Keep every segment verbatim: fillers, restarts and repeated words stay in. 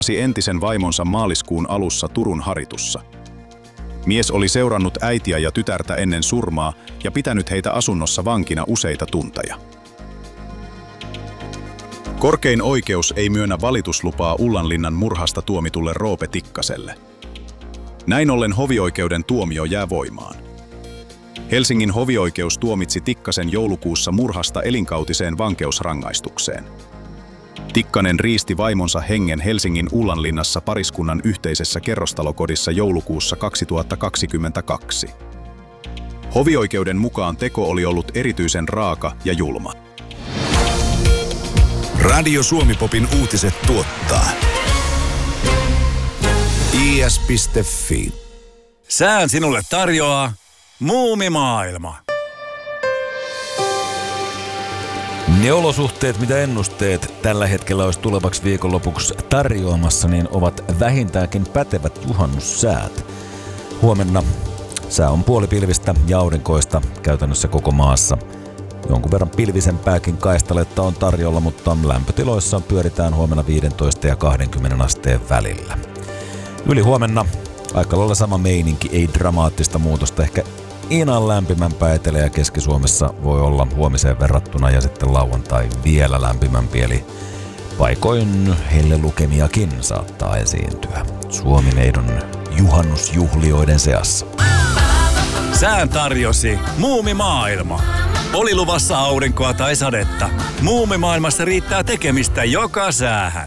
entisen vaimonsa maaliskuun alussa Turun Haritussa. Mies oli seurannut äitiä ja tytärtä ennen surmaa ja pitänyt heitä asunnossa vankina useita tunteja. Korkein oikeus ei myönnä valituslupaa Ullanlinnan murhasta tuomitulle Roope Tikkaselle. Näin ollen hovioikeuden tuomio jää voimaan. Helsingin hovioikeus tuomitsi Tikkasen joulukuussa murhasta elinkautiseen vankeusrangaistukseen. Tikkanen riisti vaimonsa hengen Helsingin Ullanlinnassa pariskunnan yhteisessä kerrostalokodissa joulukuussa kaksituhattakaksikymmentäkaksi. Hovioikeuden mukaan teko oli ollut erityisen raaka ja julma. Radio Suomi-popin uutiset tuottaa i s piste f i. Sään sinulle tarjoaa Muumimaailma. Ne olosuhteet, mitä ennusteet tällä hetkellä olisi tulevaksi viikonlopuksi tarjoamassa, niin ovat vähintäänkin pätevät juhannussäät. Huomenna sää on puolipilvistä ja aurinkoista käytännössä koko maassa. Jonkun verran pilvisempääkin kaistaletta on tarjolla, mutta lämpötiloissa pyöritään huomenna viisitoista ja kaksikymmentä asteen välillä. Yli huomenna aika lailla sama meininki, ei dramaattista muutosta. Ehkä ihan lämpimämpää Etelä- ja Keski-Suomessa voi olla huomiseen verrattuna ja sitten lauantai vielä lämpimämpi, eli paikoin hellelukemiakin saattaa esiintyä Suomi-neidon juhannusjuhlioiden seassa. Sään tarjosi Muumimaailma. Oli luvassa aurinkoa tai sadetta. Muumimaailmassa riittää tekemistä joka säähän.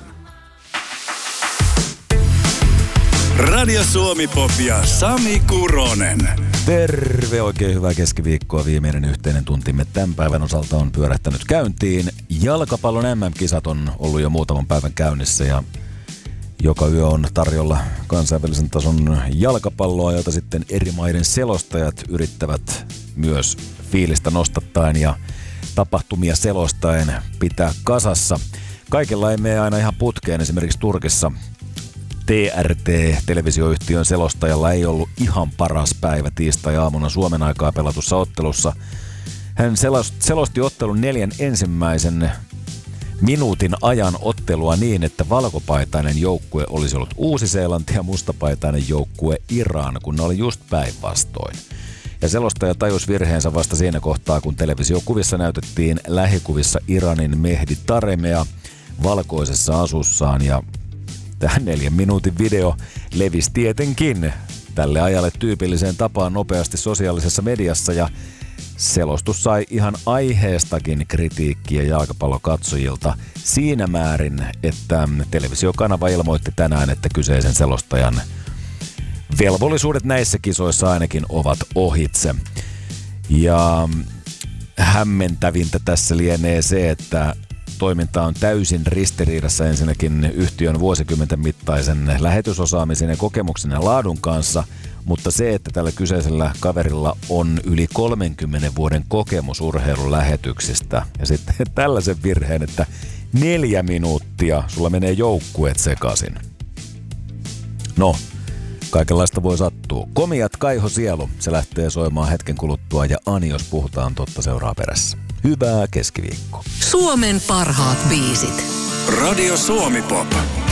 Radio Suomi-pop ja Sami Kuronen. Terve, oikein hyvää keskiviikkoa. Viimeinen yhteinen tuntimme tämän päivän osalta on pyörähtänyt käyntiin. Jalkapallon M M-kisat on ollut jo muutaman päivän käynnissä ja joka yö on tarjolla kansainvälisen tason jalkapalloa, jota sitten eri maiden selostajat yrittävät myös fiilistä nostattaen ja tapahtumia selostaen pitää kasassa. Kaikella ei mene aina ihan putkeen. Esimerkiksi Turkissa T R T-televisioyhtiön selostajalla ei ollut ihan paras päivä tiistai-aamuna Suomen aikaa pelatussa ottelussa. Hän selosti ottelun neljän ensimmäisen minuutin ajan ottelua niin, että valkopaitainen joukkue olisi ollut Uusi-Seelanti ja mustapaitainen joukkue Iran, kun ne oli just päinvastoin. Ja selostaja tajusi virheensä vasta siinä kohtaa, kun televisiokuvissa näytettiin lähikuvissa Iranin Mehdi Taremea valkoisessa asussaan, ja tämä neljän minuutin video levisi tietenkin tälle ajalle tyypilliseen tapaan nopeasti sosiaalisessa mediassa, ja selostus sai ihan aiheestakin kritiikkiä jalkapallokatsojilta siinä määrin, että televisiokanava ilmoitti tänään, että kyseisen selostajan velvollisuudet näissä kisoissa ainakin ovat ohitse. Ja hämmentävintä tässä lienee se, että toiminta on täysin ristiriidassa ensinnäkin yhtiön vuosikymmenten mittaisen lähetysosaamisen ja kokemuksen ja laadun kanssa, mutta se, että tällä kyseisellä kaverilla on yli kolmenkymmenen vuoden kokemus urheilulähetyksistä ja sitten tällaisen virheen, että neljä minuuttia sulla menee joukkueet sekaisin. No, kaikenlaista voi sattua. Komiat Kaiho Sielu, se lähtee soimaan hetken kuluttua ja Ani, jos puhutaan totta, seuraa perässä. Hyvää keskiviikkoa. Suomen parhaat biisit. Radio Suomi-pop.